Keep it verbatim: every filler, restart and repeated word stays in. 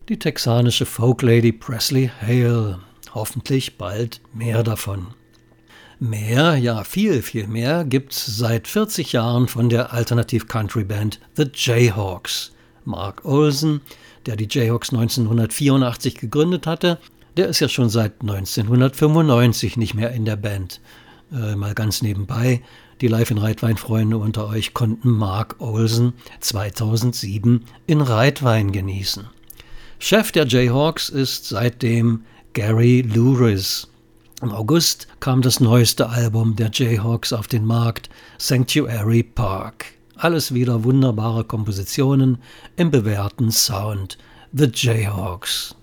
die texanische Folklady Presley Hale. Hoffentlich bald mehr davon. Mehr, ja viel, viel mehr gibt's seit vierzig Jahren von der Alternativ-Country-Band The Jayhawks. Mark Olson, der die Jayhawks neunzehnhundertvierundachtzig gegründet hatte, der ist ja schon seit neunzehnhundertfünfundneunzig nicht mehr in der Band. Äh, mal ganz nebenbei, die Live in Reitwein-Freunde unter euch konnten Mark Olson zweitausendsieben in Reitwein genießen. Chef der Jayhawks ist seitdem Gary Louris. Im August kam das neueste Album der Jayhawks auf den Markt, Sanctuary Park. Alles wieder wunderbare Kompositionen im bewährten Sound. The Jayhawks.